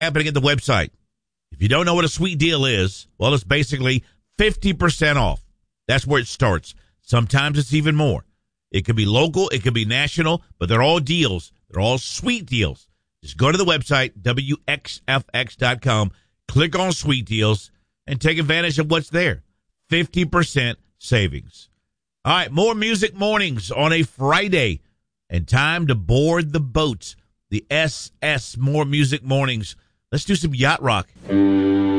happening at the website. If you don't know what a sweet deal is, well, it's basically 50% off. That's where it starts. Sometimes it's even more. It could be local, it could be national, but they're all deals. They're all sweet deals. Just go to the website, WXFX.com, click on sweet deals, and take advantage of what's there. 50% savings. All right, more Music Mornings on a Friday, and time to board the boats. The SS More Music Mornings. Let's do some yacht rock.